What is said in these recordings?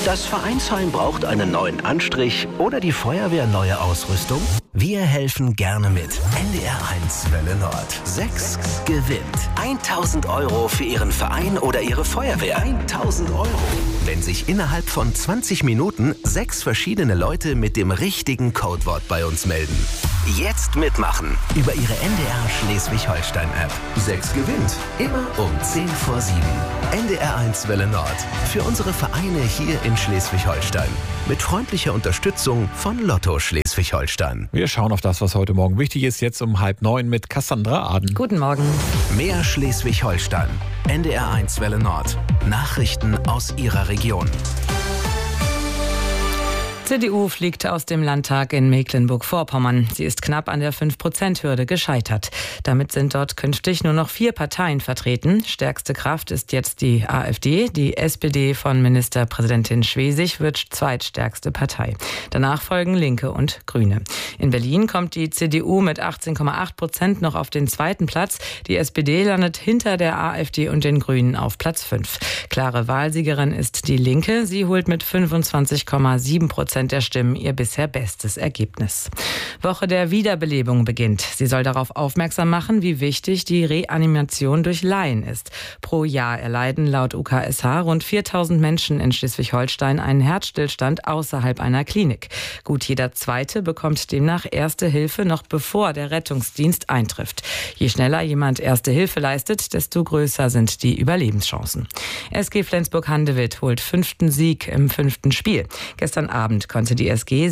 Das Vereinsheim braucht einen neuen Anstrich oder die Feuerwehr neue Ausrüstung? Wir helfen gerne mit. NDR1 Welle Nord. 6 gewinnt 1.000 € für Ihren Verein oder Ihre Feuerwehr. 1.000 €. Wenn sich innerhalb von 20 Minuten 6 verschiedene Leute mit dem richtigen Codewort bei uns melden. Jetzt mitmachen über Ihre NDR Schleswig-Holstein-App. 6 gewinnt. Immer um 10 vor 7. NDR1 Welle Nord. Für unsere Vereine hier in Schleswig-Holstein. Mit freundlicher Unterstützung von Lotto Schleswig-Holstein. Wir schauen auf das, was heute Morgen wichtig ist, jetzt um 8:30 mit Cassandra Aden. Guten Morgen. Mehr Schleswig-Holstein. NDR1 Welle Nord. Nachrichten aus Ihrer Region. CDU fliegt aus dem Landtag in Mecklenburg-Vorpommern. Sie ist knapp an der 5%-Hürde gescheitert. Damit sind dort künftig nur noch 4 Parteien vertreten. Stärkste Kraft ist jetzt die AfD. Die SPD von Ministerpräsidentin Schwesig wird zweitstärkste Partei. Danach folgen Linke und Grüne. In Berlin kommt die CDU mit 18,8% noch auf den zweiten Platz. Die SPD landet hinter der AfD und den Grünen auf Platz 5. Klare Wahlsiegerin ist die Linke. Sie holt mit 25,7% der Stimmen ihr bisher bestes Ergebnis. Woche der Wiederbelebung beginnt. Sie soll darauf aufmerksam machen, wie wichtig die Reanimation durch Laien ist. Pro Jahr erleiden laut UKSH rund 4.000 Menschen in Schleswig-Holstein einen Herzstillstand außerhalb einer Klinik. Gut jeder Zweite bekommt demnach Erste Hilfe noch bevor der Rettungsdienst eintrifft. Je schneller jemand Erste Hilfe leistet, desto größer sind die Überlebenschancen. SG Flensburg-Handewitt holt 5. Sieg im 5. Spiel. Gestern Abend konnte die SG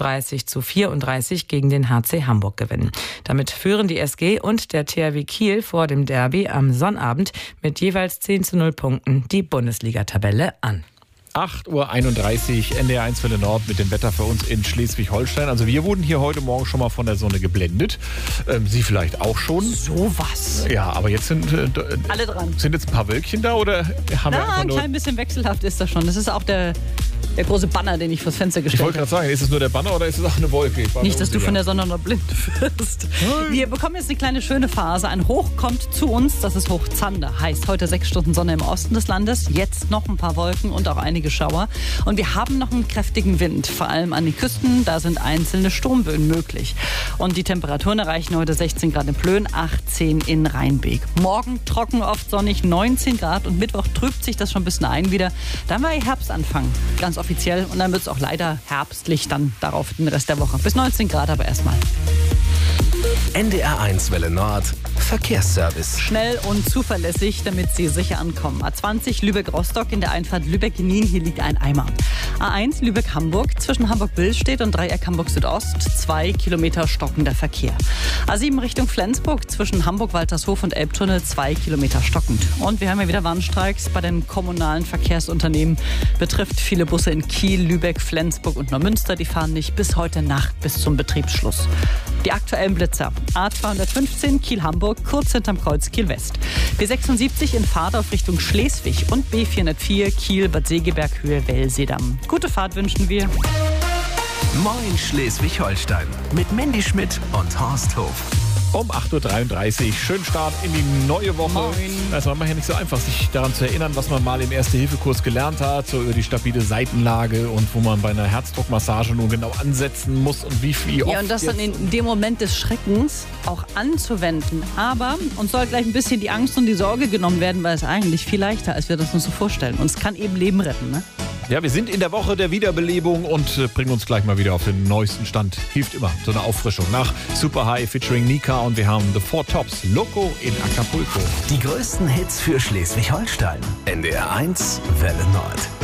37:34 gegen den HC Hamburg gewinnen. Damit führen die SG und der THW Kiel vor dem Derby am Sonnabend mit jeweils 10:0 Punkten die Bundesliga-Tabelle an. 8:31 Uhr, NDR1 Welle Nord mit dem Wetter für uns in Schleswig-Holstein. Also wir wurden hier heute Morgen schon mal von der Sonne geblendet. Sie vielleicht auch schon. Sowas. Ja, aber jetzt sind alle dran. Sind jetzt ein paar Wölkchen da oder haben wir einfach ein nur... klein bisschen wechselhaft ist das schon. Das ist auch der große Banner, den ich vors Fenster gestellt habe. Ich wollte gerade sagen, ist es nur der Banner oder ist es auch eine Wolke? Nicht, dass du von der Sonne noch blind wirst. Wir bekommen jetzt eine kleine schöne Phase. Ein Hoch kommt zu uns, das ist Hoch Zander. Heißt heute 6 Stunden Sonne im Osten des Landes, jetzt noch ein paar Wolken und auch einige Schauer. Und wir haben noch einen kräftigen Wind, vor allem an den Küsten. Da sind einzelne Sturmböen möglich. Und die Temperaturen erreichen heute 16 Grad in Plön, 18 in Rheinbeek. Morgen trocken, oft sonnig, 19 Grad. Und Mittwoch trübt sich das schon ein bisschen ein wieder. Dann war Herbstanfang, ganz offiziell. Und dann wird es auch leider herbstlich dann darauf den Rest der Woche. Bis 19 Grad aber erstmal. NDR1 Welle Nord. Verkehrsservice. Schnell und zuverlässig, damit Sie sicher ankommen. A20 Lübeck-Rostock in der Einfahrt Lübeck-Genin. Hier liegt ein Eimer. A1 Lübeck-Hamburg zwischen Hamburg-Billstedt und Dreieck Hamburg-Südost. 2 Kilometer stockender Verkehr. A7 Richtung Flensburg zwischen Hamburg-Waltershof und Elbtunnel. 2 Kilometer stockend. Und wir haben ja wieder Warnstreiks bei den kommunalen Verkehrsunternehmen. Betrifft viele Busse in Kiel, Lübeck, Flensburg und Neumünster. Die fahren nicht bis heute Nacht bis zum Betriebsschluss. Die aktuellen Blitzer. A215 Kiel-Hamburg, kurz hinterm Kreuz Kiel-West. B76 in Fahrt Richtung Schleswig und B404 Kiel-Bad Segeberg-Höhe Wellseedamm. Gute Fahrt wünschen wir. Moin Schleswig-Holstein mit Mandy Schmidt und Horst Hof. Um 8:33 Uhr. Schönen Start in die neue Woche. Moin. Es war manchmal nicht so einfach, sich daran zu erinnern, was man mal im Erste-Hilfe-Kurs gelernt hat, so über die stabile Seitenlage und wo man bei einer Herzdruckmassage nun genau ansetzen muss und wie oft. Ja, und das dann in dem Moment des Schreckens auch anzuwenden. Aber uns soll gleich ein bisschen die Angst und die Sorge genommen werden, weil es eigentlich viel leichter, als wir das uns so vorstellen. Und es kann eben Leben retten, ne? Ja, wir sind in der Woche der Wiederbelebung und bringen uns gleich mal wieder auf den neuesten Stand. Hilft immer, so eine Auffrischung. Nach Super High featuring Nika und wir haben The Four Tops, Loco in Acapulco. Die größten Hits für Schleswig-Holstein. NDR1 Welle Nord.